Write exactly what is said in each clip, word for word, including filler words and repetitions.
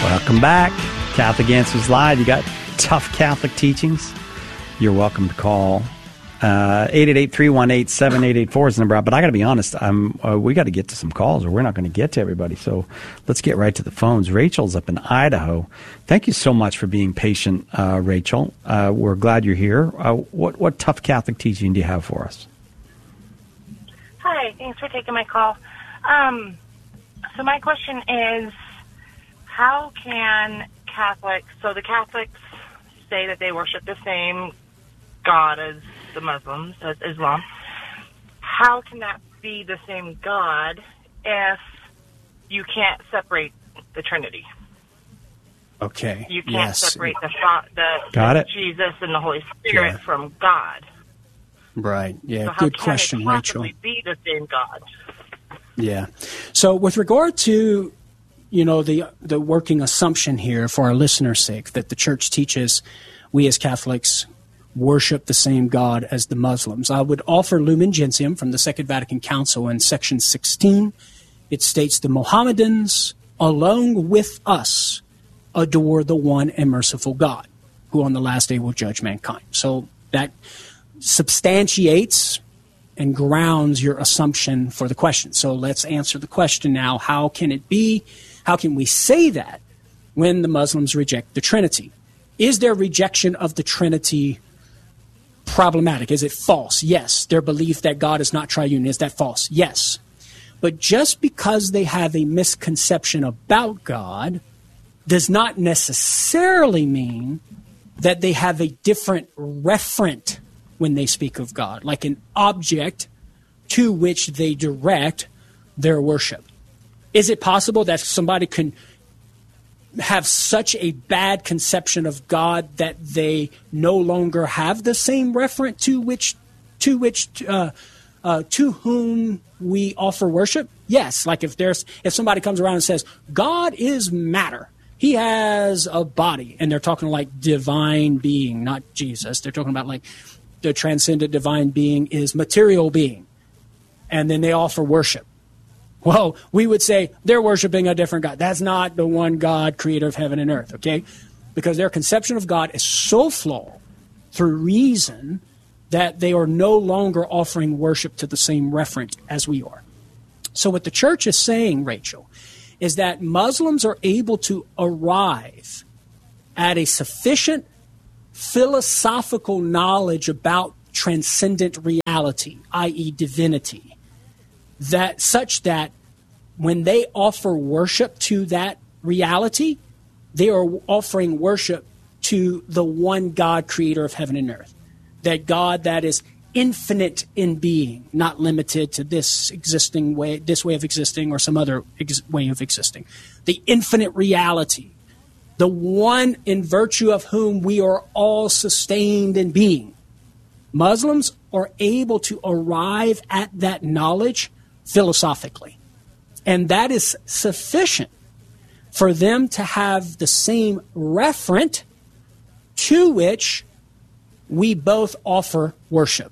Welcome back. Catholic Answers Live. You got tough Catholic teachings? You're welcome to call. Uh, eight eight eight, three one eight, seven eight eight four is the number. But I got to be honest, I'm, uh, we got to get to some calls or we're not going to get to everybody. So let's get right to the phones. Rachel's up in Idaho. Thank you so much for being patient, uh, Rachel. Uh, we're glad you're here. Uh, what, what tough Catholic teaching do you have for us? Hi, thanks for taking my call. Um, so my question is, how can Catholics, so the Catholics say that they worship the same God as the Muslims, as Islam. How can that be the same God if you can't separate the Trinity? Okay. You can't yes. separate the, the, Got the it. Jesus and the Holy Spirit Yeah. from God. Right. Yeah. So how Good can question, it Rachel. possibly be the same God? Yeah. So with regard to, you know, the the working assumption here for our listeners' sake that the church teaches we as Catholics worship the same God as the Muslims, I would offer Lumen Gentium from the Second Vatican Council in section sixteen. It states the Mohammedans, along with us, adore the one and merciful God, who on the last day will judge mankind. So that substantiates and grounds your assumption for the question. So let's answer the question now. How can it be? How can we say that when the Muslims reject the Trinity? Is their rejection of the Trinity problematic? Is it false? Yes. Their belief that God is not triune, is that false? Yes. But just because they have a misconception about God does not necessarily mean that they have a different referent when they speak of God, like an object to which they direct their worship. Is it possible that somebody can have such a bad conception of God that they no longer have the same referent to which, to which, uh, uh, to whom we offer worship? Yes. Like if there's, if somebody comes around and says, God is matter, he has a body, and they're talking like divine being, not Jesus. They're talking about like the transcendent divine being is material being, and then they offer worship. Well, we would say they're worshiping a different God. That's not the one God, creator of heaven and earth, okay? Because their conception of God is so flawed through reason that they are no longer offering worship to the same referent as we are. So what the church is saying, Rachel, is that Muslims are able to arrive at a sufficient philosophical knowledge about transcendent reality, that is divinity, that such that when they offer worship to that reality, they are offering worship to the one God, creator of heaven and earth. That God that is infinite in being, not limited to this existing way, this way of existing or some other ex- way of existing. The infinite reality, the one in virtue of whom we are all sustained in being. Muslims are able to arrive at that knowledge philosophically. And that is sufficient for them to have the same referent to which we both offer worship.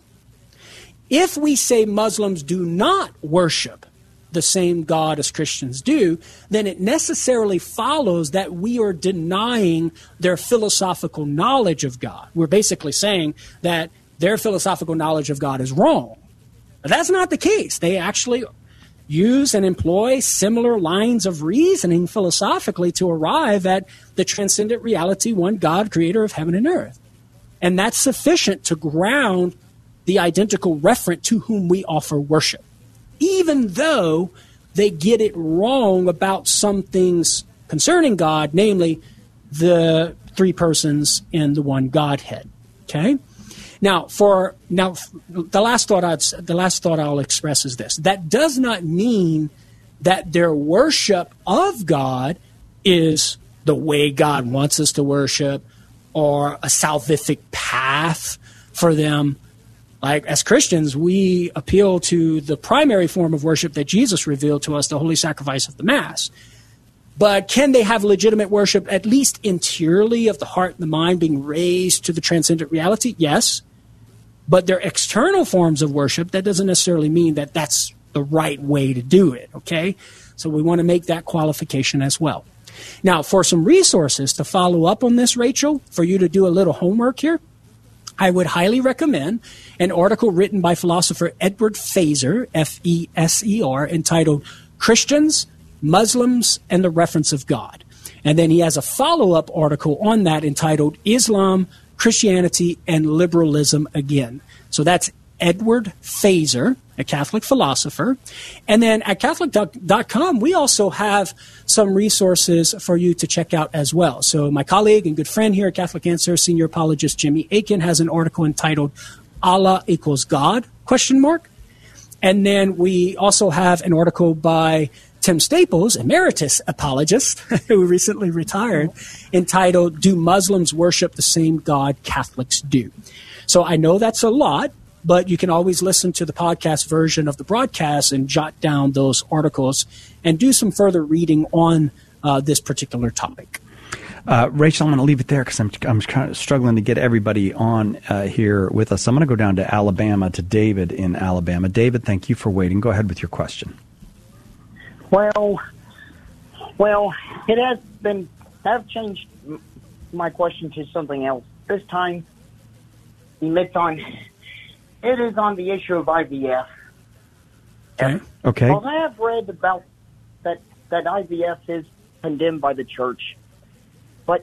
If we say Muslims do not worship the same God as Christians do, then it necessarily follows that we are denying their philosophical knowledge of God. We're basically saying that their philosophical knowledge of God is wrong. But that's not the case. They actually use and employ similar lines of reasoning philosophically to arrive at the transcendent reality, one God, creator of heaven and earth. And that's sufficient to ground the identical referent to whom we offer worship, even though they get it wrong about some things concerning God, namely the three persons in the one Godhead. Okay? Now, for now, the last thought I'd, the last thought I'll express is this: that does not mean that their worship of God is the way God wants us to worship, or a salvific path for them. Like as Christians, we appeal to the primary form of worship that Jesus revealed to us, the holy sacrifice of the Mass. But can they have legitimate worship, at least interiorly, of the heart and the mind being raised to the transcendent reality? Yes. But they're external forms of worship. That doesn't necessarily mean that that's the right way to do it, okay? So we want to make that qualification as well. Now, for some resources to follow up on this, Rachel, for you to do a little homework here, I would highly recommend an article written by philosopher Edward Feser, F E S E R, entitled Christians, Muslims, and the Reference of God. And then he has a follow-up article on that entitled Islam, Christianity, and Liberalism Again. So that's Edward Feser, a Catholic philosopher. And then at Catholic dot com, we also have some resources for you to check out as well. So my colleague and good friend here at Catholic Answer, senior apologist Jimmy Akin, has an article entitled Allah Equals God, question mark. And then we also have an article by Tim Staples, emeritus apologist, who recently retired, entitled Do Muslims Worship the Same God Catholics Do? So I know that's a lot, but you can always listen to the podcast version of the broadcast and jot down those articles and do some further reading on uh, this particular topic. Uh, Rachel, I'm going to leave it there because I'm, I'm kind of struggling to get everybody on uh, here with us. I'm going to go down to Alabama, to David in Alabama. David, thank you for waiting. Go ahead with your question. Well, well, it has been, I've changed my question to something else. This time, it's on, it is on the issue of I V F. Okay. Okay. Well, I have read about that, that I V F is condemned by the church. But,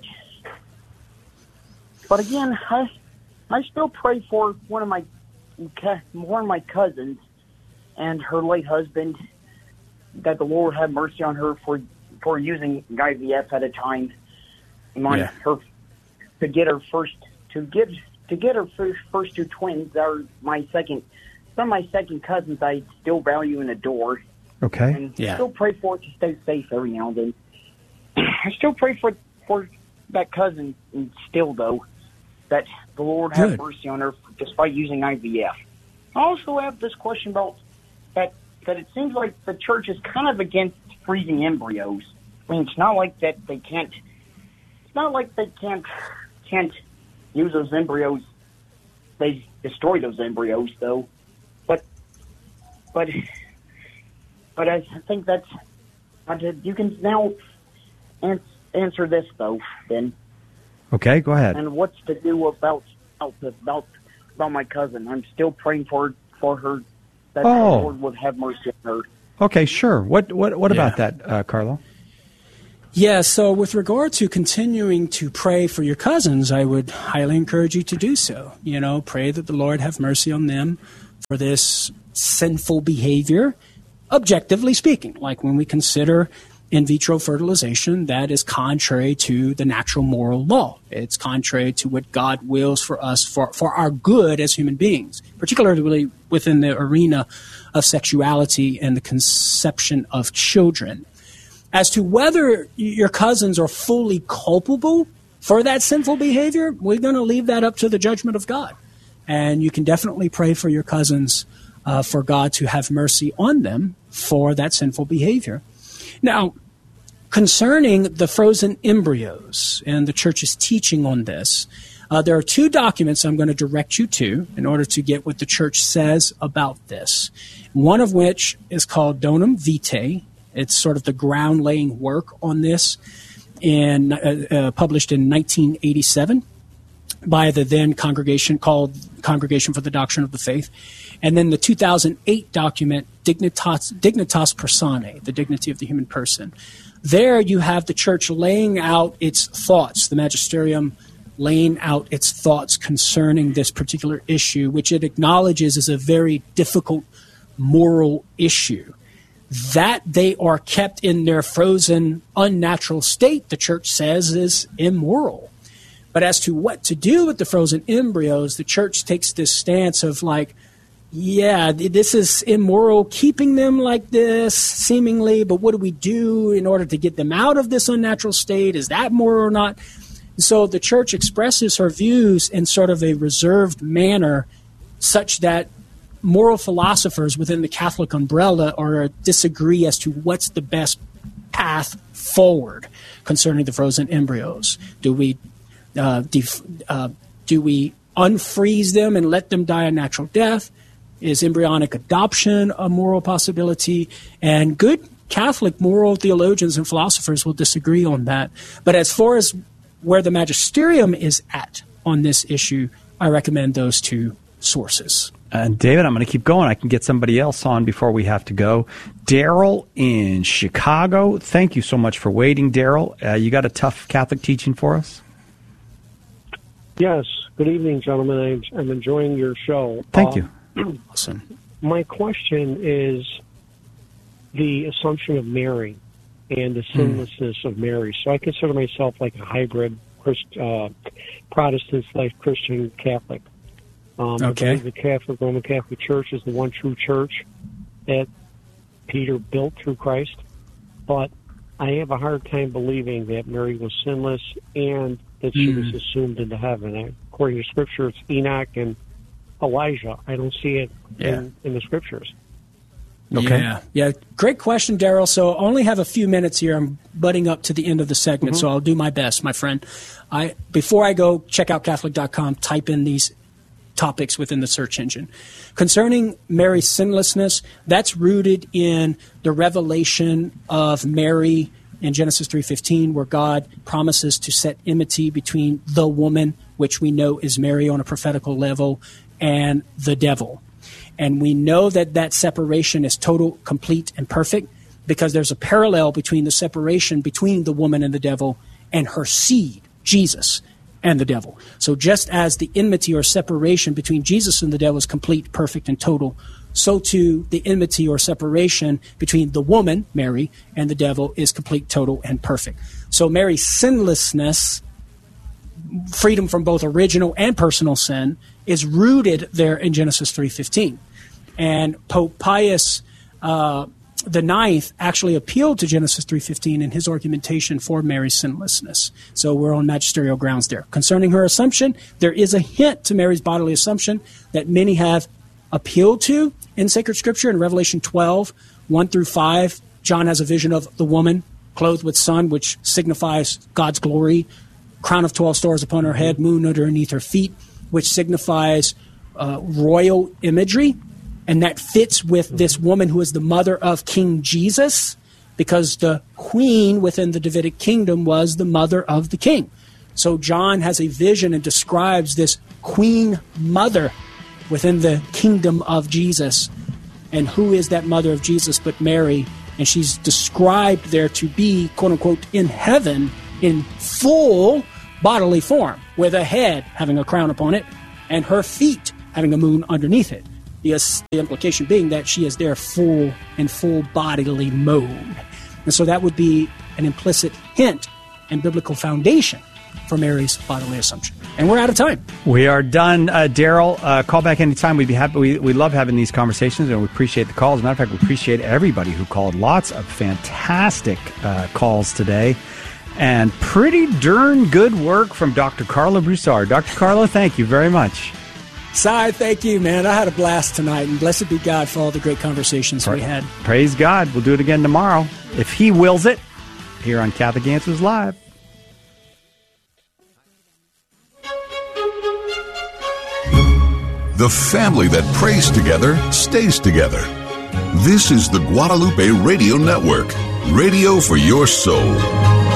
but again, I, I still pray for one of my, one of my cousins and her late husband, that the Lord have mercy on her for, for using I V F at a time. On yeah. her to get her first to get to get her first, first two twins are my second. Some of my second cousins I still value and adore. Okay. And yeah. still pray for it to stay safe every now and then. I still pray for for that cousin still though, that the Lord have Good. mercy on her despite using I V F. I also have this question about that. that it seems like the church is kind of against freezing embryos. I mean, it's not like that they can't, it's not like they can't, can't use those embryos. They destroy those embryos, though. But, but, but I think that's, you can now ans- answer this, though, then. Okay, go ahead. And what's to do about, about, about my cousin? I'm still praying for, for her. That oh. the Lord would have mercy on her. Okay, sure. What what what yeah. about that, uh, Carlo? Yeah, so with regard to continuing to pray for your cousins, I would highly encourage you to do so. You know, pray that the Lord have mercy on them for this sinful behavior, objectively speaking. Like when we consider in vitro fertilization, that is contrary to the natural moral law. It's contrary to what God wills for us, for, for our good as human beings, particularly within the arena of sexuality and the conception of children. As to whether your cousins are fully culpable for that sinful behavior, we're going to leave that up to the judgment of God. And you can definitely pray for your cousins uh, for God to have mercy on them for that sinful behavior. Now, concerning the frozen embryos and the church's teaching on this, uh, there are two documents I'm going to direct you to in order to get what the church says about this. One of which is called Donum Vitae. It's sort of the ground-laying work on this, in, uh, uh, published in nineteen eighty-seven by the then congregation called Congregation for the Doctrine of the Faith. And then the two thousand eight document, Dignitas, Dignitas Personae, the dignity of the human person. There you have the church laying out its thoughts, the magisterium laying out its thoughts concerning this particular issue, which it acknowledges is a very difficult moral issue. That they are kept in their frozen, unnatural state, the church says, is immoral. But as to what to do with the frozen embryos, the church takes this stance of like, yeah, this is immoral, keeping them like this, seemingly, but what do we do in order to get them out of this unnatural state? Is that moral or not? So the church expresses her views in sort of a reserved manner, such that moral philosophers within the Catholic umbrella are disagree as to what's the best path forward concerning the frozen embryos. Do we uh, def- uh, do we unfreeze them and let them die a natural death? Is embryonic adoption a moral possibility? And good Catholic moral theologians and philosophers will disagree on that. But as far as where the magisterium is at on this issue, I recommend those two sources. Uh, David, I'm going to keep going. I can get somebody else on before we have to go. Daryl in Chicago. Thank you so much for waiting, Daryl. Uh, you got a tough Catholic teaching for us? Yes. Good evening, gentlemen. I'm, I'm enjoying your show. Thank uh, you. Awesome. My question is the assumption of Mary and the sinlessness mm. of Mary. So I consider myself like a hybrid Christ, uh, Protestant slash Christian Catholic. Um, okay. The Catholic Roman Catholic Church is the one true church that Peter built through Christ. But I have a hard time believing that Mary was sinless and that she mm. was assumed into heaven. I, according to Scripture, it's Enoch and Elijah. I don't see it yeah. in, in the Scriptures. Okay. Yeah, yeah. Great question, Daryl. So I only have a few minutes here. I'm butting up to the end of the segment, mm-hmm. so I'll do my best, my friend. I Before I go, check out Catholic dot com, type in these topics within the search engine. Concerning Mary's sinlessness, that's rooted in the revelation of Mary in Genesis three fifteen, where God promises to set enmity between the woman, which we know is Mary on a prophetical level, and the devil. And we know that that separation is total, complete, and perfect because there's a parallel between the separation between the woman and the devil and her seed, Jesus, and the devil. So just as the enmity or separation between Jesus and the devil is complete, perfect, and total, so too the enmity or separation between the woman, Mary, and the devil is complete, total, and perfect. So Mary's sinlessness, freedom from both original and personal sin, is rooted there in Genesis three fifteen. And Pope Pius uh, the Ninth actually appealed to Genesis three fifteen in his argumentation for Mary's sinlessness. So we're on magisterial grounds there. Concerning her assumption, there is a hint to Mary's bodily assumption that many have appealed to in sacred scripture. In Revelation twelve, one through five, John has a vision of the woman clothed with sun, which signifies God's glory, crown of twelve stars upon her head, moon underneath her feet, which signifies uh, royal imagery. And that fits with this woman who is the mother of King Jesus, because the queen within the Davidic kingdom was the mother of the king. So John has a vision and describes this queen mother within the kingdom of Jesus. And who is that mother of Jesus but Mary? And she's described there to be, quote unquote, in heaven in full bodily form, with a head having a crown upon it and her feet having a moon underneath it. The, the implication being that she is there full in full bodily mode. And so that would be an implicit hint and biblical foundation for Mary's bodily assumption. And we're out of time. We are done. Uh, Daryl, uh, call back anytime. We'd be happy. We, we love having these conversations, and we appreciate the calls. As a matter of fact, we appreciate everybody who called. Lots of fantastic uh, calls today. And pretty darn good work from Doctor Carlo Broussard. Doctor Carlo, thank you very much. Si, thank you, man. I had a blast tonight, and blessed be God for all the great conversations pra- we had. Praise God. We'll do it again tomorrow, if He wills it, here on Catholic Answers Live. The family that prays together stays together. This is the Guadalupe Radio Network, radio for your soul.